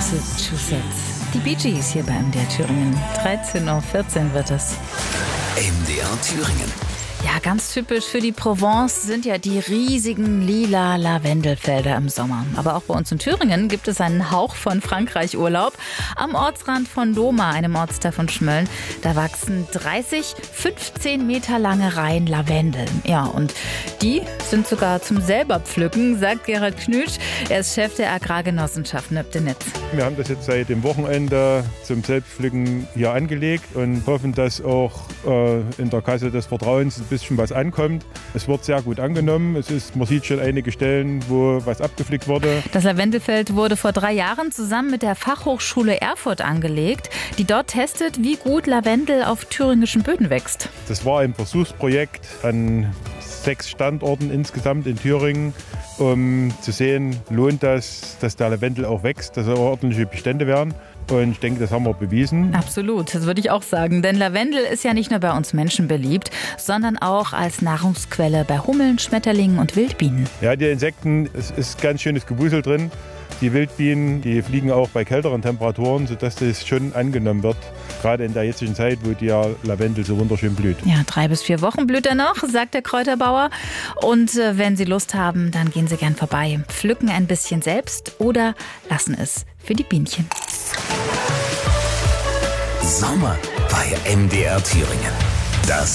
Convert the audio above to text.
Massachusetts. Die Bee Gees hier bei MDR Thüringen. 13:14 Uhr wird es. MDR Thüringen. Ja, ganz typisch für die Provence sind ja die riesigen lila Lavendelfelder im Sommer. Aber auch bei uns in Thüringen gibt es einen Hauch von Frankreich-Urlaub. Am Ortsrand von Doma, einem Ortsteil von Schmölln, da wachsen 15 Meter lange Reihen Lavendeln. Ja, und die sind sogar zum selber pflücken, sagt Gerald Knütsch. Er ist Chef der Agrargenossenschaft Nöbdenitz. Wir haben das jetzt seit dem Wochenende zum Selbstpflücken hier angelegt und hoffen, dass auch in der Kasse des Vertrauens ein bisschen was ankommt. Es wird sehr gut angenommen. Man sieht schon einige Stellen, wo was abgepflückt wurde. Das Lavendelfeld wurde vor 3 Jahren zusammen mit der Fachhochschule Erfurt angelegt, die dort testet, wie gut Lavendel auf thüringischen Böden wächst. Das war ein Versuchsprojekt an 6 Standorten insgesamt in Thüringen, um zu sehen, lohnt das, dass der Lavendel auch wächst, dass er ordentliche Bestände werden. Und ich denke, das haben wir bewiesen. Absolut, das würde ich auch sagen. Denn Lavendel ist ja nicht nur bei uns Menschen beliebt, sondern auch als Nahrungsquelle bei Hummeln, Schmetterlingen und Wildbienen. Ja, die Insekten, es ist ganz schönes Gewusel drin. Die Wildbienen, die fliegen auch bei kälteren Temperaturen, sodass das schon angenommen wird. Gerade in der jetzigen Zeit, wo der Lavendel so wunderschön blüht. Ja, 3 bis 4 Wochen blüht er noch, sagt der Kräuterbauer. Und wenn Sie Lust haben, dann gehen Sie gern vorbei. Pflücken ein bisschen selbst oder lassen es für die Bienchen. Sommer bei MDR Thüringen. Das